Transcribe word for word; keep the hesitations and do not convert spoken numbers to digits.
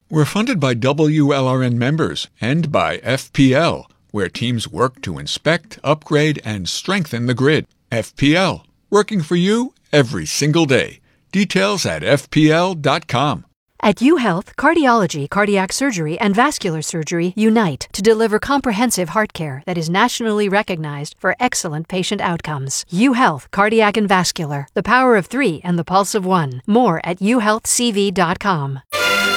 We're funded by W L R N members and by F P L, where teams work to inspect, upgrade, and strengthen the grid. F P L, working for you every single day. Details at f p l dot com. At UHealth, cardiology, cardiac surgery, and vascular surgery unite to deliver comprehensive heart care that is nationally recognized for excellent patient outcomes. UHealth, cardiac and vascular, the power of three and the pulse of one. More at u health c v dot com.